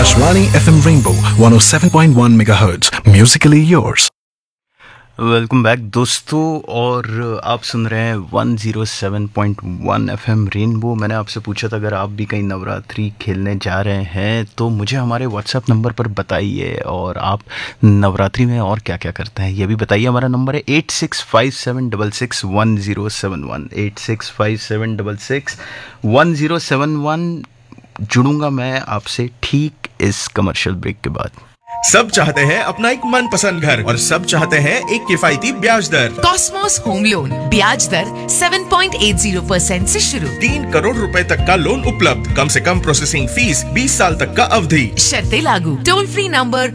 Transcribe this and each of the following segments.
Akashvani FM Rainbow 107.1 MHz. Musically yours. Welcome back दोस्तों, और आप सुन रहे हैं 107.1 FM रेनबो। मैंने आपसे पूछा था अगर आप भी कहीं नवरात्रि खेलने जा रहे हैं तो मुझे हमारे व्हाट्सएप नंबर पर बताइए, और आप नवरात्रि में और क्या क्या करते हैं ये भी बताइए। हमारा नंबर है 8657661071, 8657661071। जुड़ूंगा मैं आपसे ठीक इस कमर्शियल ब्रेक के बाद। सब चाहते हैं अपना एक मनपसंद घर, और सब चाहते हैं एक किफायती ब्याज दर। कॉस्मोस होम लोन ब्याज दर 7.80% से शुरू। 3 करोड़ रुपए तक का लोन उपलब्ध, कम से कम प्रोसेसिंग फीस, 20 साल तक का अवधि। शर्तें लागू। Toll free number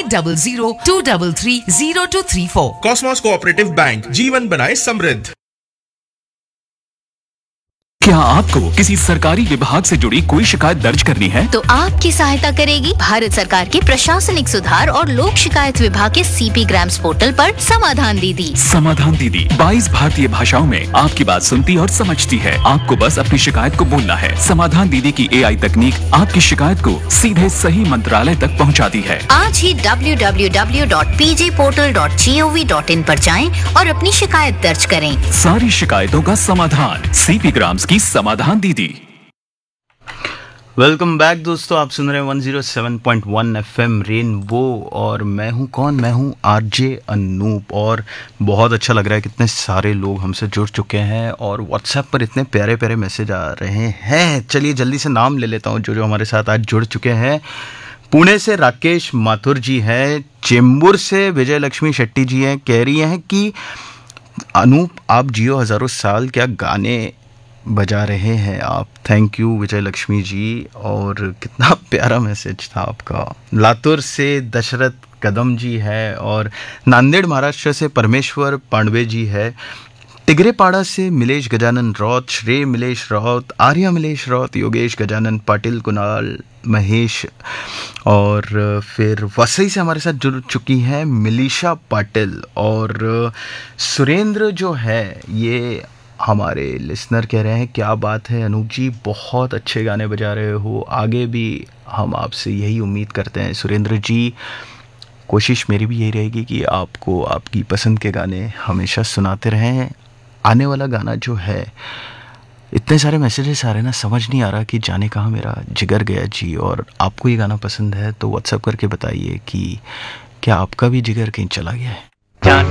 1800-233-0234। Cosmos cooperative bank, जीवन बनाए समृद्ध। क्या आपको किसी सरकारी विभाग से जुड़ी कोई शिकायत दर्ज करनी है? तो आपकी सहायता करेगी भारत सरकार के प्रशासनिक सुधार और लोक शिकायत विभाग के CP ग्राम्स पोर्टल पर समाधान दीदी। समाधान दीदी 22 भारतीय भाषाओं में आपकी बात सुनती और समझती है। आपको बस अपनी शिकायत को बोलना है। समाधान दीदी की AI तकनीक आपकी शिकायत को सीधे सही मंत्रालय तक पहुंचाती है। आज ही www.pjportal.gov.in पर जाएं और अपनी शिकायत दर्ज करें। सारी शिकायतों का समाधान CP ग्राम्स की समाधान दीदी। वेलकम बैक दोस्तों, आप सुन रहे हैं 107.1 FM रेनबो, और मैं हूं कौन? मैं हूं RJ अनूप। और बहुत अच्छा लग रहा है, कितने सारे लोग हमसे जुड़ चुके हैं और व्हाट्सएप पर इतने प्यारे प्यारे मैसेज आ रहे हैं। चलिए जल्दी से नाम ले लेता हूं जो हमारे साथ आज जुड़ चुके हैं। पुणे से राकेश माथुर जी हैं, चेंबूर से विजय लक्ष्मी शेट्टी जी हैं। कह रही हैं कि अनूप आप जियो हज़ारों साल, क्या गाने बजा रहे हैं आप। थैंक यू विजय लक्ष्मी जी, और कितना प्यारा मैसेज था आपका। लातूर से दशरथ कदम जी है, और नांदेड़ महाराष्ट्र से परमेश्वर पांडवे जी है। टिगरेपाड़ा से मिलेश गजानन रौत, श्रेय मिलेश रौत, आर्या मिलेश रौत, योगेश गजानन पाटिल, कुणाल महेश, और फिर वसई से हमारे साथ जुड़ चुकी हैं मिलिशा पाटिल। और सुरेंद्र जो है ये हमारे लिसनर कह रहे हैं क्या बात है अनूप जी, बहुत अच्छे गाने बजा रहे हो, आगे भी हम आपसे यही उम्मीद करते हैं। सुरेंद्र जी, कोशिश मेरी भी यही रहेगी कि आपको आपकी पसंद के गाने हमेशा सुनाते रहें। आने वाला गाना जो है, इतने सारे मैसेजेस आ रहे हैं ना, समझ नहीं आ रहा कि जाने कहाँ मेरा जिगर गया जी। और आपको ये गाना पसंद है तो व्हाट्सएप करके बताइए कि क्या आपका भी जिगर कहीं चला गया है।